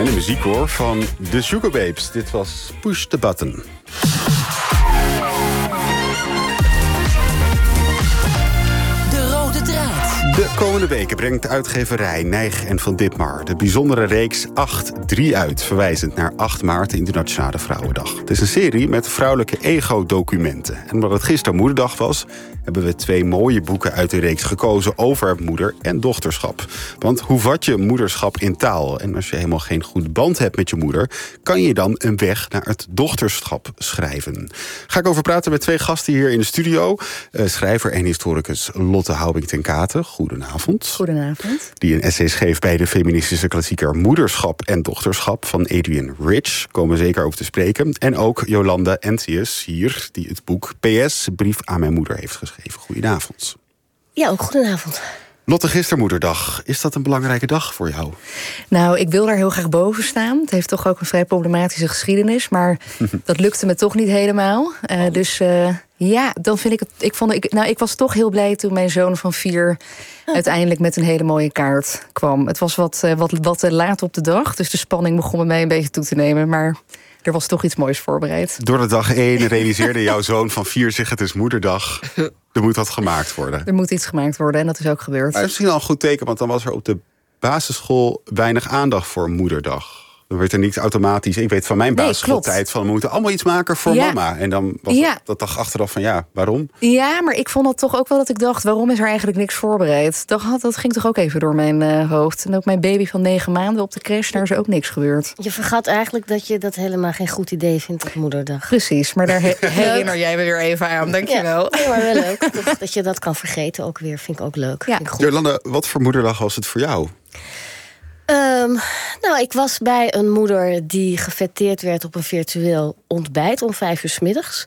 Fijne muziek hoor, van de Sugababes. Dit was Push the Button. De komende weken brengt uitgeverij Nijg en Van Ditmar de bijzondere reeks 8-3 uit, verwijzend naar 8 maart, Internationale Vrouwendag. Het is een serie met vrouwelijke ego-documenten. En omdat het gisteren Moederdag was, hebben we 2 mooie boeken uit de reeks gekozen over moeder- en dochterschap. Want hoe vat je moederschap in taal? En als je helemaal geen goed band hebt met je moeder, kan je dan een weg naar het dochterschap schrijven? Ga ik over praten met 2 gasten hier in de studio. Schrijver en historicus Lotte Houbing ten Kate. Goedenavond. Goedenavond. Die een essay schreef bij de feministische klassieker Moederschap en Dochterschap van Adrienne Rich. Komen we zeker over te spreken. En ook Jolanda Entius hier, die het boek PS, Brief aan mijn moeder, heeft geschreven. Goedenavond. Ja, ook goedenavond. Lotte, gisteren Moederdag. Is dat een belangrijke dag voor jou? Nou, ik wil daar heel graag boven staan. Het heeft toch ook een vrij problematische geschiedenis. Maar dat lukte me toch niet helemaal. Ja, dan vind ik het... Ik was toch heel blij toen mijn zoon van 4... uiteindelijk met een hele mooie kaart kwam. Het was wat laat op de dag. Dus de spanning begon bij mij een beetje toe te nemen. Maar er was toch iets moois voorbereid. Door de dag 1 realiseerde jouw zoon van 4 zich: het is Moederdag. Er moet wat gemaakt worden. Er moet iets gemaakt worden en dat is ook gebeurd. Maar dat is misschien al een goed teken, want dan was er op de basisschool weinig aandacht voor Moederdag. Dan werd er niet automatisch, ik weet van mijn basisschooltijd, van we moeten allemaal iets maken voor mama. En dan was dat dag achteraf van waarom? Ja, maar ik vond dat toch ook wel dat ik dacht, waarom is er eigenlijk niks voorbereid? Dat ging toch ook even door mijn hoofd. En ook mijn baby van 9 maanden op de crash, daar is ook niks gebeurd. Je vergat eigenlijk dat je dat helemaal geen goed idee vindt op Moederdag. Precies, maar daar herinner jij me weer even aan, dankjewel. Ja, maar wel leuk. Dat je dat kan vergeten ook weer, vind ik ook leuk. Ja. Jolanda, wat voor Moederdag was het voor jou? Ik was bij een moeder die gefêteerd werd op een virtueel ontbijt om 5 uur 's middags.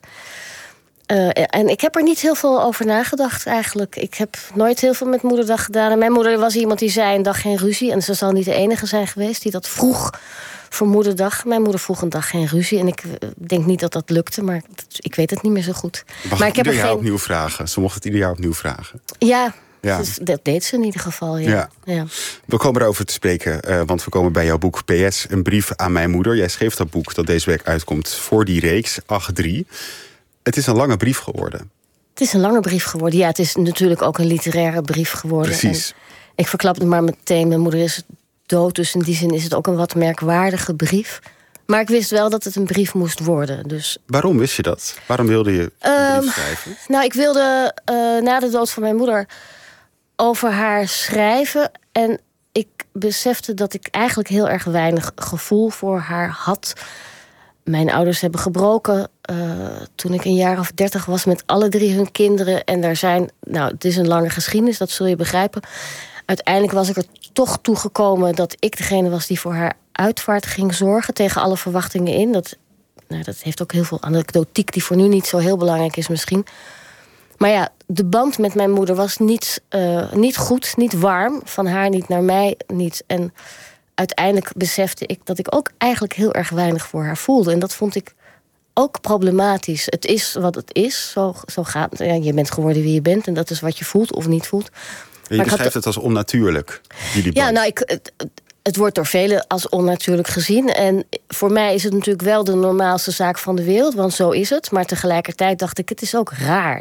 En ik heb er niet heel veel over nagedacht eigenlijk. Ik heb nooit heel veel met Moederdag gedaan. En mijn moeder was iemand die zei een dag geen ruzie. En ze zal niet de enige zijn geweest die dat vroeg voor Moederdag. Mijn moeder vroeg een dag geen ruzie. En ik denk niet dat dat lukte, maar ik weet het niet meer zo goed. Maar ik heb ieder jaar opnieuw vragen. Ze mocht het ieder jaar opnieuw vragen. Ja. Dus dat deed ze in ieder geval, ja. We komen erover te spreken, want we komen bij jouw boek PS, een brief aan mijn moeder. Jij schreef dat boek dat deze week uitkomt voor die reeks, 8-3. Het is een lange brief geworden. Het is een lange brief geworden, ja. Het is natuurlijk ook een literaire brief geworden. Precies. En ik verklap het maar meteen, mijn moeder is dood, dus in die zin is het ook een wat merkwaardige brief. Maar ik wist wel dat het een brief moest worden. Dus... Waarom wist je dat? Waarom wilde je een brief schrijven? Nou, ik wilde na de dood van mijn moeder over haar schrijven. En ik besefte dat ik eigenlijk heel erg weinig gevoel voor haar had. Mijn ouders hebben gebroken toen ik een jaar of 30 was met alle 3 hun kinderen. En het is een lange geschiedenis, dat zul je begrijpen. Uiteindelijk was ik er toch toegekomen dat ik degene was die voor haar uitvaart ging zorgen, tegen alle verwachtingen in. Dat heeft ook heel veel anekdotiek die voor nu niet zo heel belangrijk is misschien. Maar ja, de band met mijn moeder was niet goed, niet warm. Van haar niet, naar mij niet. En uiteindelijk besefte ik dat ik ook eigenlijk heel erg weinig voor haar voelde. En dat vond ik ook problematisch. Het is wat het is. Zo gaat het. Ja, je bent geworden wie je bent. En dat is wat je voelt of niet voelt. Je beschrijft het als onnatuurlijk, jullie band. Ja, het wordt door velen als onnatuurlijk gezien. En voor mij is het natuurlijk wel de normaalste zaak van de wereld. Want zo is het. Maar tegelijkertijd dacht ik, het is ook raar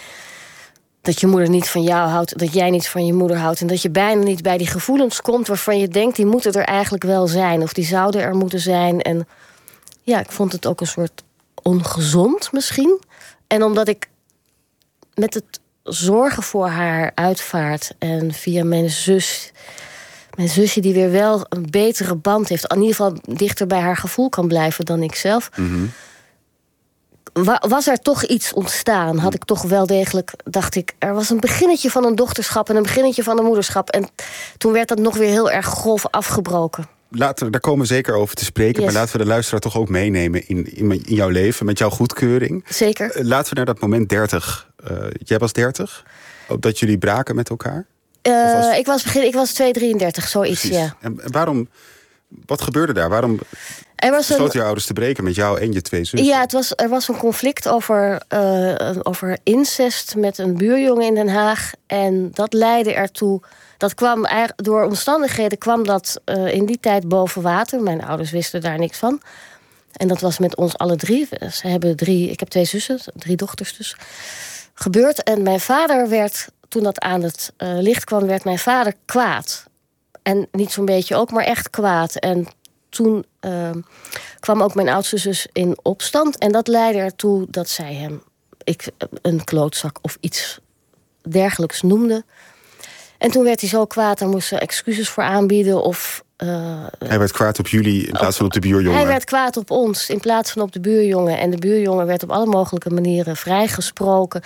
dat je moeder niet van jou houdt, dat jij niet van je moeder houdt. En dat je bijna niet bij die gevoelens komt waarvan je denkt, die moeten er eigenlijk wel zijn. Of die zouden er moeten zijn. En ja, ik vond het ook een soort ongezond misschien. En omdat ik met het zorgen voor haar uitvaart en via mijn zusje die weer wel een betere band heeft, in ieder geval dichter bij haar gevoel kan blijven dan ik zelf. Mm-hmm. Was er toch iets ontstaan? Had ik toch wel degelijk, dacht ik, er was een beginnetje van een dochterschap en een beginnetje van een moederschap. En toen werd dat nog weer heel erg grof afgebroken. Daar komen we zeker over te spreken. Yes. Maar laten we de luisteraar toch ook meenemen in jouw leven, met jouw goedkeuring. Zeker. Laten we naar dat moment 30. Jij was 30? Dat jullie braken met elkaar? Ik was 2,33, zoiets, precies. Ja. En waarom, wat gebeurde daar? Waarom besloten je ouders te breken met jou en je 2 zussen? Ja, er was een conflict over incest met een buurjongen in Den Haag. En dat leidde ertoe Dat kwam eigenlijk door omstandigheden kwam dat in die tijd boven water. Mijn ouders wisten daar niks van. En dat was met ons alle 3. Ze hebben ik heb 2 zussen, 3 dochters dus. Gebeurd. En mijn vader werd, toen dat aan het licht kwam, werd mijn vader kwaad. En niet zo'n beetje ook, maar echt kwaad. En toen kwam ook mijn oudste zus in opstand. En dat leidde ertoe dat zij hem een klootzak of iets dergelijks noemde. En toen werd hij zo kwaad, daar moest ze excuses voor aanbieden. Hij werd kwaad op jullie in plaats van op de buurjongen. Hij werd kwaad op ons in plaats van op de buurjongen. En de buurjongen werd op alle mogelijke manieren vrijgesproken.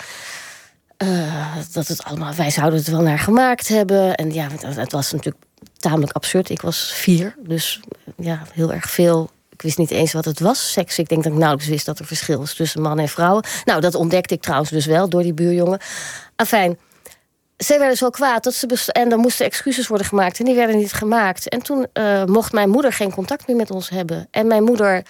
Dat het allemaal, wij zouden het wel naar gemaakt hebben. En ja, het was natuurlijk tamelijk absurd. Ik was 4, dus ja, heel erg veel. Ik wist niet eens wat het was, seks. Ik denk dat ik nauwelijks wist dat er verschil was tussen mannen en vrouwen. Nou, dat ontdekte ik trouwens dus wel door die buurjongen. Afijn, zij werden zo kwaad en er moesten excuses worden gemaakt. En die werden niet gemaakt. En toen mocht mijn moeder geen contact meer met ons hebben. En mijn moeder,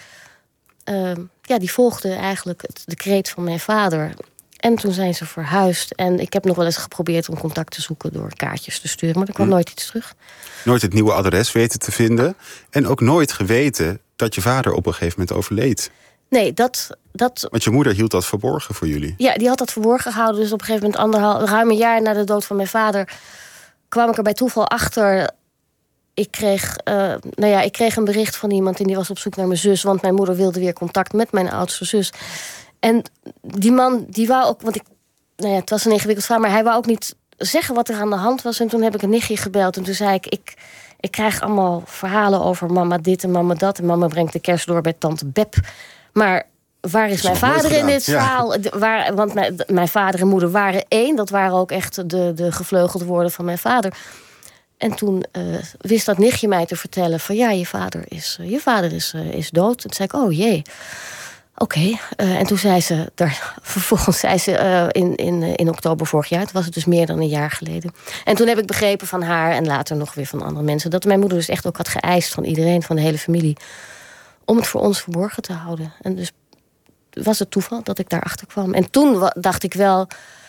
die volgde eigenlijk het decreet van mijn vader. En toen zijn ze verhuisd. En ik heb nog wel eens geprobeerd om contact te zoeken door kaartjes te sturen. Maar er kwam nooit iets terug. Nooit het nieuwe adres weten te vinden. En ook nooit geweten dat je vader op een gegeven moment overleed. Nee, Want je moeder hield dat verborgen voor jullie. Ja, die had dat verborgen gehouden. Dus op een gegeven moment ruim een jaar na de dood van mijn vader kwam ik er bij toeval achter. Ik kreeg een bericht van iemand en die was op zoek naar mijn zus. Want mijn moeder wilde weer contact met mijn oudste zus. En die man, die wou ook... het was een ingewikkeld verhaal, maar hij wou ook niet zeggen wat er aan de hand was. En toen heb ik een nichtje gebeld en toen zei ik krijg allemaal verhalen over mama dit en mama dat. En mama brengt de kerst door bij tante Beb. Maar waar is mijn vader in dit verhaal? Want mijn vader en moeder waren 1. Dat waren ook echt de gevleugelde woorden van mijn vader. En toen wist dat nichtje mij te vertellen van ja, je vader is dood. En toen zei ik, oh jee. Oké. En toen zei ze, vervolgens zei ze in oktober vorig jaar, het was het dus meer dan een jaar geleden. En toen heb ik begrepen van haar en later nog weer van andere mensen, dat mijn moeder dus echt ook had geëist van iedereen, van de hele familie, om het voor ons verborgen te houden. En dus was het toeval dat ik daarachter kwam. En toen dacht ik wel,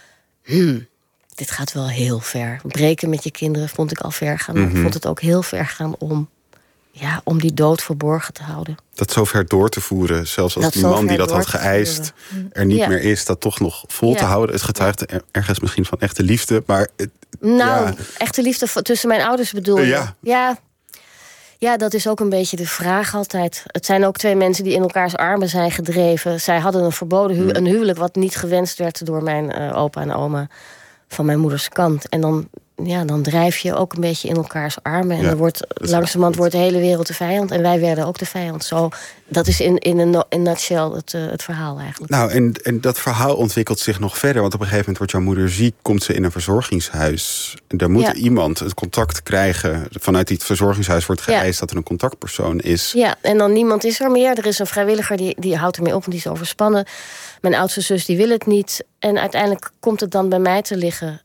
dit gaat wel heel ver. Breken met je kinderen vond ik al ver gaan. Maar ik vond het ook heel ver gaan om die dood verborgen te houden. Dat zo ver door te voeren, zelfs als die man die dat had geëist er niet meer is, dat toch nog vol te houden. Het getuigt ergens misschien van echte liefde, maar echte liefde tussen mijn ouders bedoel je? Ja, dat is ook een beetje de vraag altijd. Het zijn ook 2 mensen die in elkaars armen zijn gedreven. Zij hadden een verboden een huwelijk wat niet gewenst werd door mijn opa en oma van mijn moeders kant. En dan drijf je ook een beetje in elkaars armen. En langzamerhand wordt de hele wereld de vijand. En wij werden ook de vijand. Zo, dat is in een nutshell het verhaal eigenlijk. Nou, en dat verhaal ontwikkelt zich nog verder. Want op een gegeven moment wordt jouw moeder ziek. Komt ze in een verzorgingshuis. En daar moet iemand het contact krijgen. Vanuit die verzorgingshuis wordt geëist dat er een contactpersoon is. Ja, en dan niemand is er meer. Er is een vrijwilliger die houdt ermee op. En die is overspannen. Mijn oudste zus die wil het niet. En uiteindelijk komt het dan bij mij te liggen.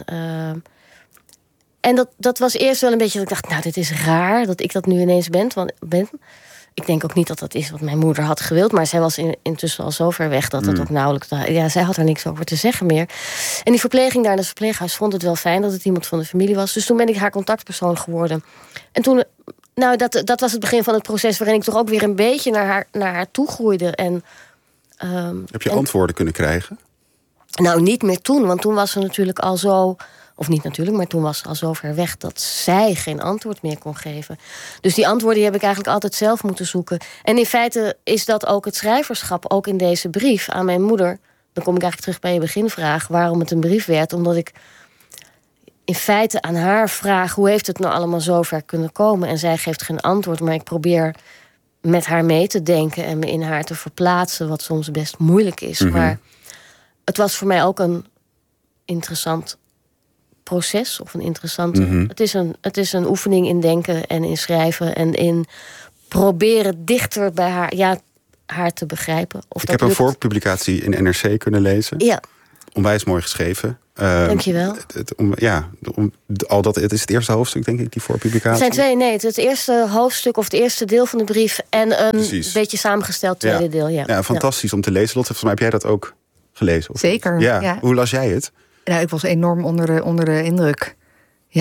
En dat was eerst wel een beetje dat ik dacht, nou, dit is raar dat ik dat nu ineens ben. Ik denk ook niet dat dat is wat mijn moeder had gewild. Maar zij was intussen al zo ver weg dat het ook nauwelijks... Ja, zij had er niks over te zeggen meer. En die verpleging daar in het verpleeghuis vond het wel fijn dat het iemand van de familie was. Dus toen ben ik haar contactpersoon geworden. En toen, dat was het begin van het proces waarin ik toch ook weer een beetje naar haar toe groeide. En, heb je antwoorden kunnen krijgen? Nou, niet meer toen, want toen was ze natuurlijk al zo... Of niet natuurlijk, maar toen was ze al zo ver weg dat zij geen antwoord meer kon geven. Dus die antwoorden heb ik eigenlijk altijd zelf moeten zoeken. En in feite is dat ook het schrijverschap, ook in deze brief aan mijn moeder. Dan kom ik eigenlijk terug bij je beginvraag, waarom het een brief werd. Omdat ik in feite aan haar vraag, hoe heeft het nou allemaal zo ver kunnen komen? En zij geeft geen antwoord, maar ik probeer met haar mee te denken en me in haar te verplaatsen, wat soms best moeilijk is. Maar het was voor mij ook een interessant proces of een interessante... Het is een oefening in denken en in schrijven en in proberen dichter bij haar te begrijpen. Ik heb een voorpublicatie in NRC kunnen lezen. Ja. Onwijs mooi geschreven. Dankjewel. Het is het eerste hoofdstuk, denk ik, die voorpublicatie. Het zijn 2, het eerste hoofdstuk of het eerste deel van de brief en een beetje samengesteld tweede deel. Ja, fantastisch om te lezen. Lotte, volgens mij heb jij dat ook gelezen? Of zeker. Ja. Hoe las jij het? Nou, ik was enorm onder de indruk. Ja,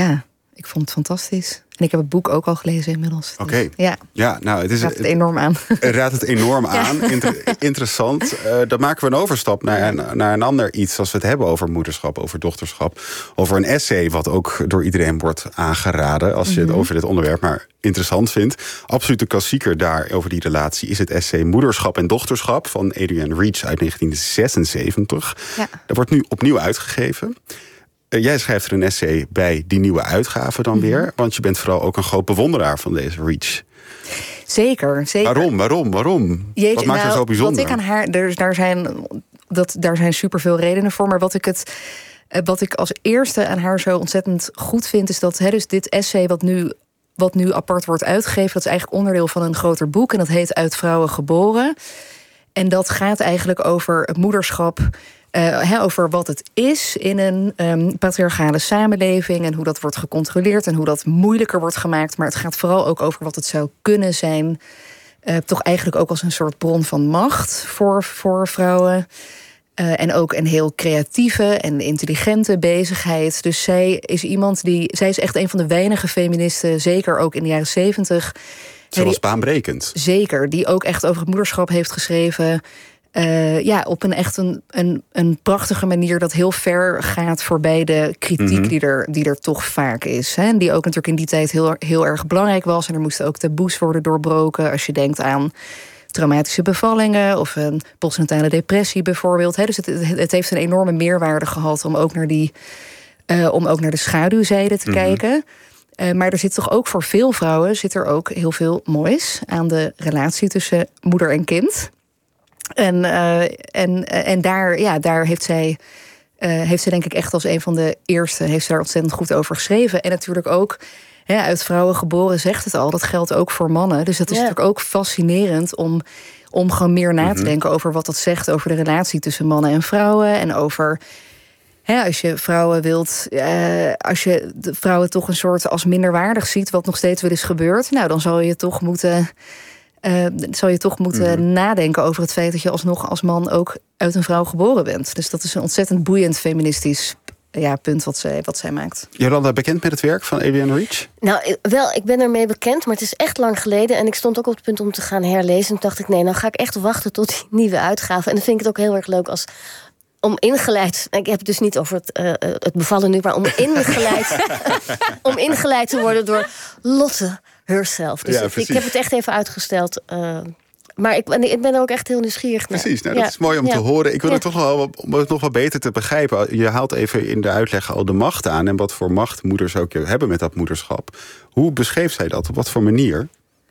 Ik vond het fantastisch. En ik heb het boek ook al gelezen inmiddels. Oké. Dus, ja, nou, het raadt het enorm aan. Het raadt het enorm aan. Interessant. Dan maken we een overstap naar een ander iets... als we het hebben over moederschap, over dochterschap. Over een essay wat ook door iedereen wordt aangeraden... als je het over dit onderwerp maar interessant vindt. Absoluut een klassieker daar over die relatie... is het essay Moederschap en Dochterschap... van Adrienne Rich uit 1976. Ja. Dat wordt nu opnieuw uitgegeven... Jij schrijft er een essay bij die nieuwe uitgave dan weer. Want je bent vooral ook een groot bewonderaar van deze Rich. Zeker. Waarom? Jeetje, wat maakt haar zo bijzonder? Wat ik aan haar... Daar zijn superveel redenen voor. Maar wat ik als eerste aan haar zo ontzettend goed vind... is dat dus dit essay wat nu apart wordt uitgegeven... dat is eigenlijk onderdeel van een groter boek. En dat heet Uit Vrouwen geboren. En dat gaat eigenlijk over het moederschap... over wat het is in een patriarchale samenleving... en hoe dat wordt gecontroleerd en hoe dat moeilijker wordt gemaakt. Maar het gaat vooral ook over wat het zou kunnen zijn... toch eigenlijk ook als een soort bron van macht voor vrouwen. En ook een heel creatieve en intelligente bezigheid. Dus zij is echt een van de weinige feministen... zeker ook in de jaren 70. Ze was baanbrekend. Zeker, die ook echt over het moederschap heeft geschreven... op een prachtige manier dat heel ver gaat voorbij de kritiek die er toch vaak is. Hè? En die ook natuurlijk in die tijd heel erg belangrijk was. En er moesten ook taboes worden doorbroken als je denkt aan traumatische bevallingen of een postnatale depressie bijvoorbeeld. Hè? Dus het heeft een enorme meerwaarde gehad om ook naar de schaduwzijde te kijken. Maar er zit toch ook voor veel vrouwen ook heel veel moois aan de relatie tussen moeder en kind. En daar heeft zij denk ik echt als een van de eerste... heeft ze daar ontzettend goed over geschreven. En natuurlijk ook, Uit Vrouwen geboren zegt het al... dat geldt ook voor mannen. Dus het is natuurlijk ook fascinerend om gewoon meer na te denken... over wat dat zegt over de relatie tussen mannen en vrouwen. En over, als je vrouwen wilt... als je de vrouwen toch een soort als minderwaardig ziet... wat nog steeds wel eens gebeurt... nou, dan zal je toch moeten nadenken over het feit... dat je alsnog als man ook uit een vrouw geboren bent. Dus dat is een ontzettend boeiend feministisch punt wat zij maakt. Jolanda, bekend met het werk van Adrienne Rich? Nou, wel, ik ben ermee bekend, maar het is echt lang geleden... en ik stond ook op het punt om te gaan herlezen. En toen dacht ik, nee, nou ga ik echt wachten tot die nieuwe uitgave. En dan vind ik het ook heel erg leuk om ingeleid... Ik heb het dus niet over het bevallen nu... maar om ingeleid te worden door Lotte herself. Dus ik heb het echt even uitgesteld. Maar ik ben er ook echt heel nieuwsgierig naar. Precies, dat is mooi om te horen. Ik wil het toch om het nog wel beter te begrijpen. Je haalt even in de uitleg al de macht aan... en wat voor macht moeders ook hebben met dat moederschap. Hoe beschreef zij dat? Op wat voor manier?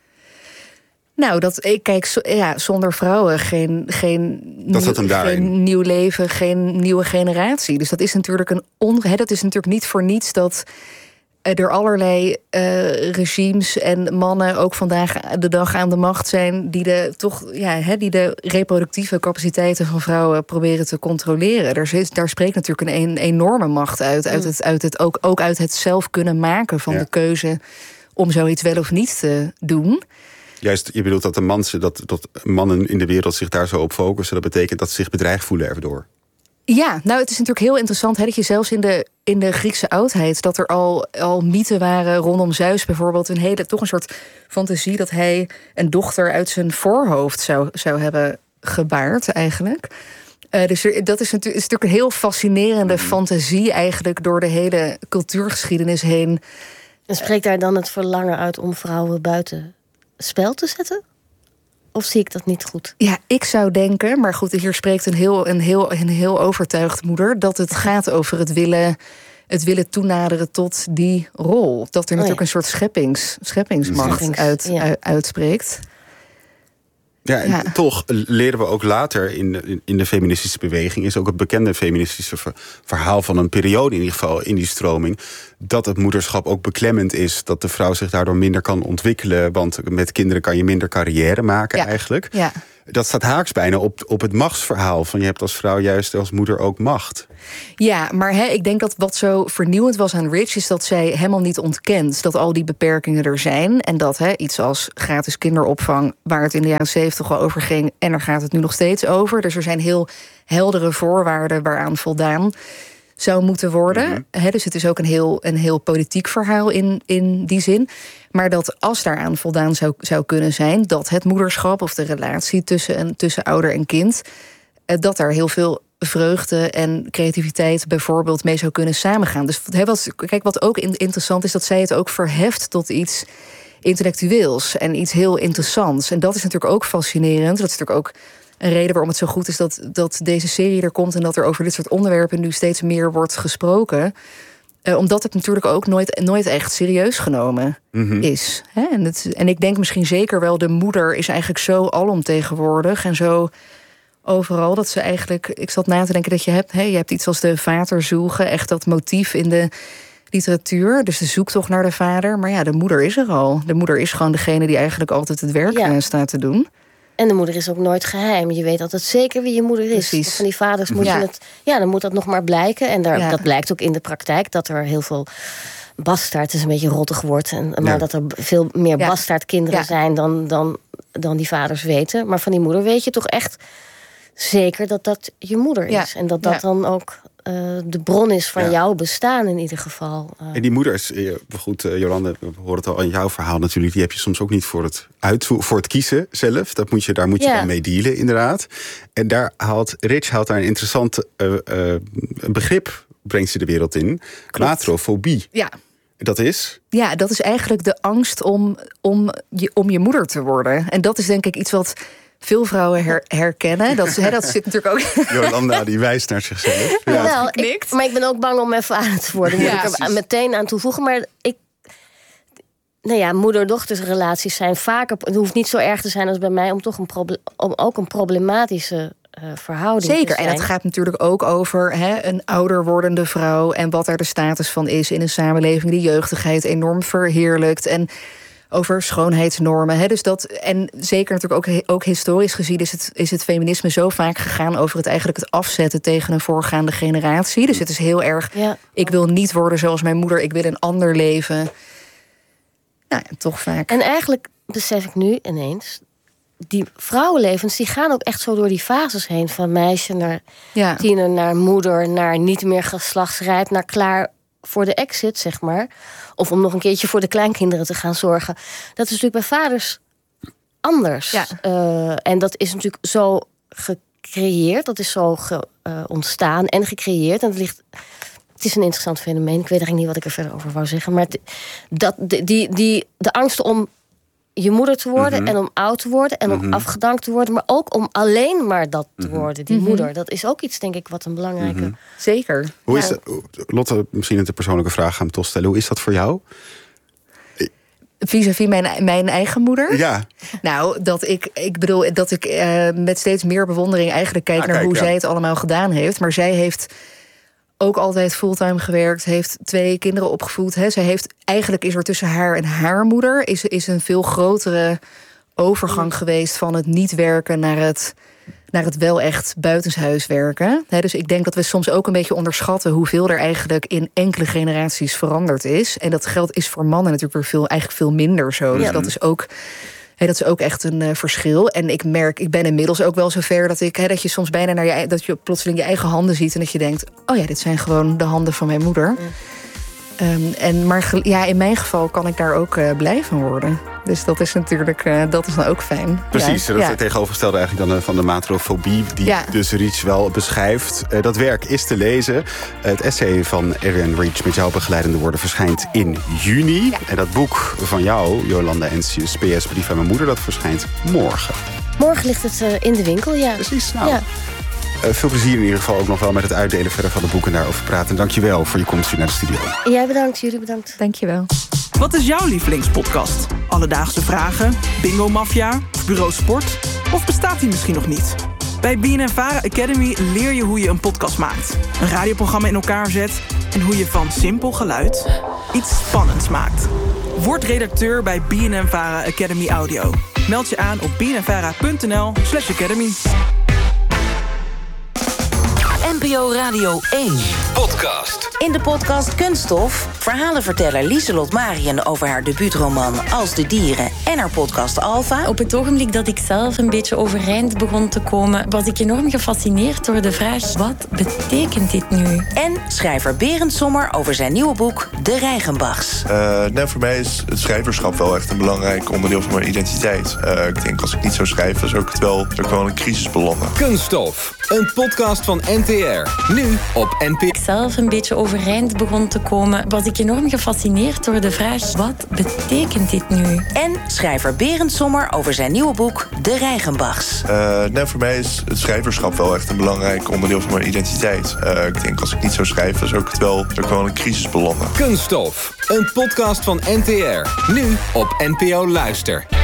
Nou, zonder vrouwen geen nieuw leven, geen nieuwe generatie. Dus dat is natuurlijk dat is natuurlijk niet voor niets dat er allerlei regimes en mannen ook vandaag de dag aan de macht zijn die de reproductieve capaciteiten van vrouwen proberen te controleren. Daar spreekt natuurlijk een enorme macht uit. Ook uit het zelf kunnen maken van de keuze om zoiets wel of niet te doen. Juist, je bedoelt dat mannen in de wereld zich daar zo op focussen. Dat betekent dat ze zich bedreigd voelen erdoor. Ja, nou, het is natuurlijk heel interessant dat je zelfs in de Griekse oudheid... dat er al mythen waren rondom Zeus bijvoorbeeld. Toch een soort fantasie dat hij een dochter uit zijn voorhoofd zou hebben gebaard eigenlijk. Dus dat is natuurlijk een heel fascinerende fantasie eigenlijk... door de hele cultuurgeschiedenis heen. En spreekt daar dan het verlangen uit om vrouwen buiten spel te zetten? Of zie ik dat niet goed? Ja, ik zou denken, maar goed, hier spreekt een heel overtuigd moeder... dat het gaat over het willen toenaderen tot die rol. Dat er natuurlijk een soort scheppingsmacht uitspreekt. Ja, en toch leren we ook later in de feministische beweging... is ook het bekende feministische verhaal van een periode in ieder geval... in die stroming, dat het moederschap ook beklemmend is... dat de vrouw zich daardoor minder kan ontwikkelen... want met kinderen kan je minder carrière maken eigenlijk. Ja. Dat staat haaks bijna op het machtsverhaal... van je hebt als vrouw juist als moeder ook macht. Ja, maar ik denk dat wat zo vernieuwend was aan Rich... is dat zij helemaal niet ontkent dat al die beperkingen er zijn... en dat iets als gratis kinderopvang... waar het in de jaren 70 al over ging... en daar gaat het nu nog steeds over. Dus er zijn heel heldere voorwaarden waaraan voldaan zou moeten worden. Dus het is ook een heel politiek verhaal in die zin. Maar dat als daaraan voldaan zou kunnen zijn, dat het moederschap of de relatie tussen ouder en kind, dat daar heel veel vreugde en creativiteit bijvoorbeeld mee zou kunnen samengaan. Dus wat ook interessant is, dat zij het ook verheft tot iets intellectueels en iets heel interessants. En dat is natuurlijk ook fascinerend. Dat is natuurlijk ook een reden waarom het zo goed is dat deze serie er komt en dat er over dit soort onderwerpen nu steeds meer wordt gesproken. Omdat het natuurlijk ook nooit echt serieus genomen is. Hè? En ik denk misschien zeker wel, de moeder is eigenlijk zo alomtegenwoordig en zo overal dat ze eigenlijk, ik zat na te denken dat je hebt iets als de vaterzoegen, echt dat motief in de literatuur, dus de zoektocht naar de vader. Maar ja, de moeder is er al. De moeder is gewoon degene die eigenlijk altijd het werk staat te doen. En de moeder is ook nooit geheim. Je weet altijd zeker wie je moeder is. Precies. Van die vaders moet je het, dan moet dat nog maar blijken. En dat blijkt ook in de praktijk, dat er heel veel bastaard, het is een beetje rottig woord, maar dat er veel meer bastaardkinderen zijn dan die vaders weten. Maar van die moeder weet je toch echt zeker dat je moeder is. En dat dan ook de bron is van jouw bestaan in ieder geval. En die moeders, goed, Jolande, we horen het al in jouw verhaal natuurlijk, die heb je soms ook niet voor het kiezen zelf. Daar moet je dan mee dealen, inderdaad. En daar haalt een interessant begrip, brengt ze de wereld in. Klopt. Matrofobie. Ja. Dat is? Ja, dat is eigenlijk de angst om je moeder te worden. En dat is denk ik iets wat veel vrouwen herkennen. Dat zit natuurlijk ook. Jolanda die wijst naar zichzelf. Ja. Maar ik ben ook bang om even aan te worden. Moet ik er meteen aan toevoegen. Maar moeder-dochtersrelaties zijn vaker. Het hoeft niet zo erg te zijn als bij mij om toch ook een problematische verhouding. Zeker, te zijn. En het gaat natuurlijk ook over een ouder wordende vrouw en wat er de status van is in een samenleving die jeugdigheid enorm verheerlijkt en over schoonheidsnormen. Dus en zeker natuurlijk ook historisch gezien is het feminisme zo vaak gegaan over het afzetten tegen een voorgaande generatie. Dus het is heel erg, ik wil niet worden zoals mijn moeder, ik wil een ander leven. Nou, toch vaak. En eigenlijk besef ik nu ineens, die vrouwenlevens die gaan ook echt zo door die fases heen. Van meisje naar tiener, naar moeder, naar niet meer geslachtsrijp, naar klaar voor de exit, zeg maar. Of om nog een keertje voor de kleinkinderen te gaan zorgen. Dat is natuurlijk bij vaders anders. Ja. En dat is natuurlijk zo gecreëerd. Dat is zo ontstaan en gecreëerd. En het is een interessant fenomeen. Ik weet eigenlijk niet wat ik er verder over wou zeggen. Maar de angst om je moeder te worden en om oud te worden en om afgedankt te worden, maar ook om alleen maar dat te worden, die moeder. Dat is ook iets, denk ik, wat een belangrijke. Zeker. Hoe is dat, Lotte, misschien een persoonlijke vraag gaan toch stellen. Hoe is dat voor jou? Vis-à-vis mijn eigen moeder? Ja. Nou, dat ik met steeds meer bewondering eigenlijk kijk naar hoe zij het allemaal gedaan heeft. Maar zij heeft ook altijd fulltime gewerkt, heeft 2 kinderen opgevoed. Eigenlijk is er tussen haar en haar moeder is een veel grotere overgang geweest van het niet werken naar het wel echt buitenshuis werken. Dus ik denk dat we soms ook een beetje onderschatten hoeveel er eigenlijk in enkele generaties veranderd is. En dat geldt is voor mannen natuurlijk weer veel minder zo. Dus dat is ook echt een verschil. En ik ben inmiddels ook wel zover dat je soms bijna dat je plotseling je eigen handen ziet en dat je denkt, oh ja, dit zijn gewoon de handen van mijn moeder. Maar in mijn geval kan ik daar ook blij van worden. Dus dat is natuurlijk dat is dan ook fijn. Precies, dat is het tegenovergestelde eigenlijk dan van de matrofobie, die dus Reach wel beschrijft. Dat werk is te lezen. Het essay van Erin Reach met jouw begeleidende woorden verschijnt in juni. Ja. En dat boek van jou, Jolanda Encius, PS Brief aan mijn moeder, dat verschijnt morgen. Morgen ligt het in de winkel, ja. Precies, nou. Ja. Veel plezier in ieder geval ook nog wel met het uitdelen verder van de boeken en daarover praten. En dankjewel voor je komst hier naar de studio. Jij bedankt, jullie bedankt. Dankjewel. Wat is jouw lievelingspodcast? Alledaagse vragen, Bingo Mafia, Bureau Sport? Of bestaat die misschien nog niet? Bij BNNVARA Academy leer je hoe je een podcast maakt, een radioprogramma in elkaar zet en hoe je van simpel geluid iets spannends maakt. Word redacteur bij BNNVARA Academy Audio. Meld je aan op bnnvara.nl/academy. NPO Radio 1 podcast. In de podcast Kunststof verhalenverteller Lieselot Marien over haar debuutroman Als de Dieren en haar podcast Alpha. Op het ogenblik dat ik zelf een beetje overeind begon te komen, was ik enorm gefascineerd door de vraag: wat betekent dit nu? En schrijver Berend Sommer over zijn nieuwe boek De Reichenbachs. Voor mij is het schrijverschap wel echt een belangrijk onderdeel van mijn identiteit. Ik denk, als ik niet zou schrijven, zou ik wel in een crisis belanden. Kunststof, een podcast van NTR. Nu op NPO. Ik zelf een beetje overeind begon te komen, was ik enorm gefascineerd door de vraag: wat betekent dit nu? En schrijver Berend Sommer over zijn nieuwe boek De Reichenbachs. Voor mij is het schrijverschap wel echt een belangrijk onderdeel van mijn identiteit. Ik denk, als ik niet zou schrijven, zou ik wel in een crisis belanden. Kunststof, een podcast van NTR. Nu op NPO Luister.